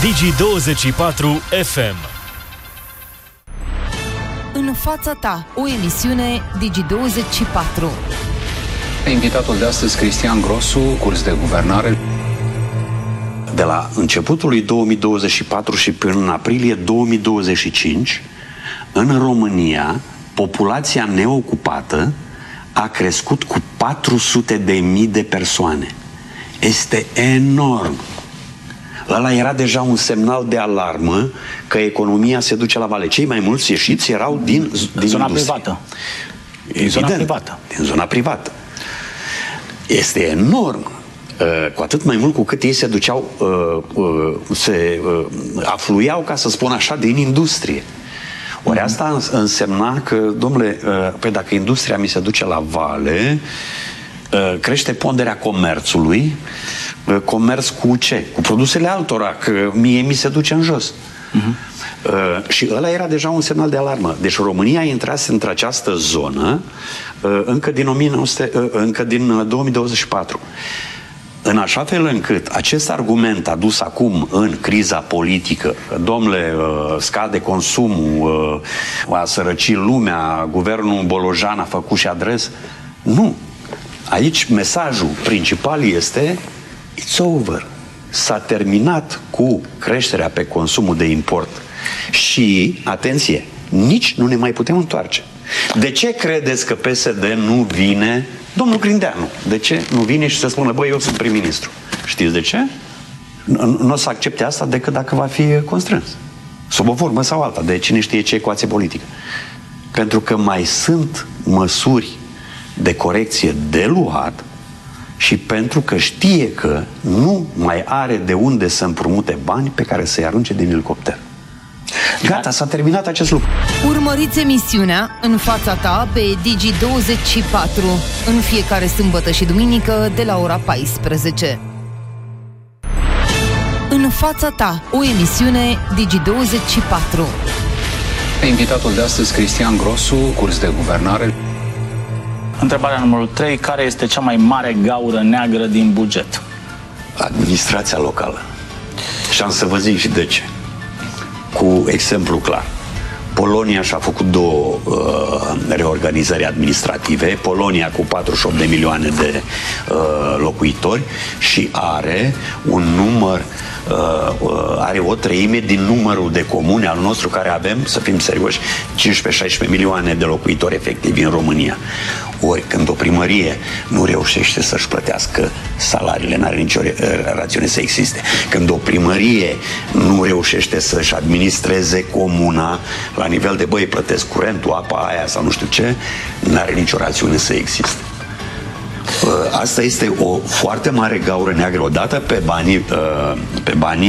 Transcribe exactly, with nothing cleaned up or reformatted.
Digi douăzeci și patru F M. În fața ta, o emisiune Digi douăzeci și patru. Invitatul de astăzi, Cristian Grosu, curs de guvernare. De la începutul lui două mii douăzeci și patru și până în aprilie două mii douăzeci și cinci, în România, populația neocupată a crescut cu patru sute de mii de persoane. Este enorm. Ăla era deja un semnal de alarmă că economia se duce la vale. Cei mai mulți ieșiți erau din, din zona industrie. privată. Evident, zona privată. Din zona privată. Este enorm. Cu atât mai mult cu cât ei se duceau, se afluiau, ca să spun așa, din industrie. Ori asta însemna că, domnule, păi dacă industria mi se duce la vale, crește ponderea comerțului. Comerț cu ce? Cu produsele altora, că mie mi se duce în jos. Uh-huh. Uh, și ăla era deja un semnal de alarmă. Deci România intrase într-această zonă uh, încă din, o mie nouă sute, uh, încă din două mii douăzeci și patru. În așa fel încât acest argument adus acum în criza politică, că, domnule, uh, scade consumul, uh, a sărăcit lumea, guvernul Bolojan a făcut și adres, nu. Aici mesajul principal este it's over. S-a terminat cu creșterea pe consumul de import. Și, atenție, nici nu ne mai putem întoarce. De ce credeți că P S D nu vine, domnul Grindeanu, de ce nu vine și să spună, băi, eu sunt prim-ministru? Știți de ce? Nu o să accepte asta decât dacă va fi constrâns. Sub o formă sau alta, de cine știe ce ecuație politică. Pentru că mai sunt măsuri de corecție de luat și pentru că știe că nu mai are de unde să împrumute bani pe care să-i arunce din elicopter. Gata, s-a terminat acest lucru. Urmăriți emisiunea În fața ta pe Digi douăzeci și patru în fiecare sâmbătă și duminică de la ora paisprezece. În fața ta, o emisiune Digi douăzeci și patru. Invitatul de astăzi, Cristian Grosu, curs de guvernare. Întrebarea numărul trei. Care este cea mai mare gaură neagră din buget? Administrația locală. Și am să vă zic și de ce. Cu exemplu clar. Polonia și-a făcut două uh, reorganizări administrative. Polonia cu patruzeci și opt de milioane de uh, locuitori și are un număr, uh, uh, are o treime din numărul de comune al nostru care avem, să fim serioși, cincisprezece șaisprezece milioane de locuitori efectivi în România. Ori când o primărie nu reușește să-și plătească salariile, n-are nicio rațiune să existe. Când o primărie nu reușește să-și administreze comuna la nivel de, băi, plătesc curentul, apa aia sau nu știu ce, n-are nicio rațiune să existe. Asta este o foarte mare gaură neagră odată pe banii, pe banii